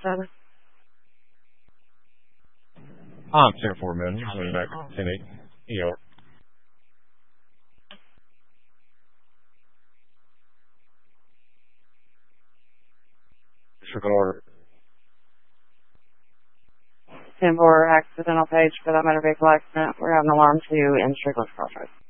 service? I'm 10-4 man. You're running back 10-8. ER. Strickland order. 10-4 accidental page for that motor vehicle accident. We're having alarm 2 in Strickland's Crossroads.